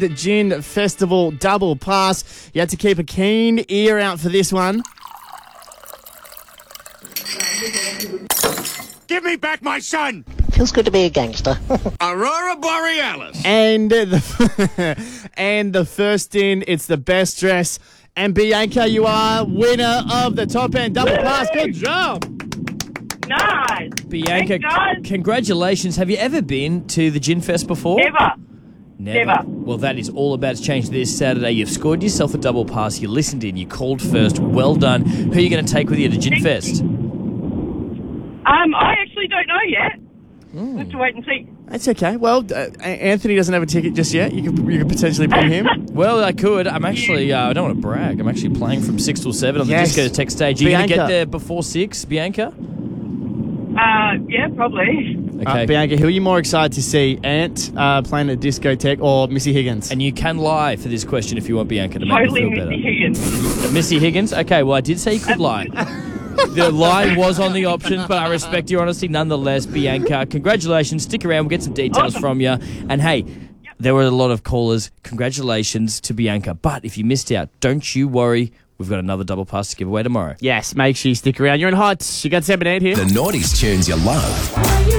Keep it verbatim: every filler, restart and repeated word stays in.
the Gin Festival Double Pass. You had to keep a keen ear out for this one. Give me back my son! Feels good to be a gangster. Aurora Borealis. And the and the first in, it's the best dress. And Bianca, you are winner of the Top End Double Pass. Good job. Nice. Bianca, Thanks, guys. congratulations. Have you ever been to the Gin Fest before? Never. Never. Never. Well, that is all about to change this Saturday. You've scored yourself a double pass. You listened in. You called first. Well done. Who are you going to take with you to Gin Thank Fest? Um, I actually don't know yet. We'll have to wait and see. That's okay. Well, uh, Anthony doesn't have a ticket just yet. You could, you could potentially bring him. Well, I could. I'm actually, uh, I don't want to brag. I'm actually playing from six till seven on the Yes. Disco Tech stage. Are you going to Bianca. get there before six, Bianca? Uh, yeah, probably. Okay. Uh, Bianca, who are you more excited to see? Ant uh, playing at Discotheque or Missy Higgins? And you can lie for this question if you want, Bianca, to make Totally me feel better. Missy Higgins. Missy Higgins? Okay, well, I did say you could lie. The lie was on the options, but I respect your honesty nonetheless, Bianca. Congratulations. Stick around. We'll get some details Awesome. from you. And, hey, there were a lot of callers. Congratulations to Bianca. But if you missed out, don't you worry. We've got another double pass to give away tomorrow. Yes, make sure you stick around. You're in Hot. You got Sam and Ant here. The noughties tunes you love.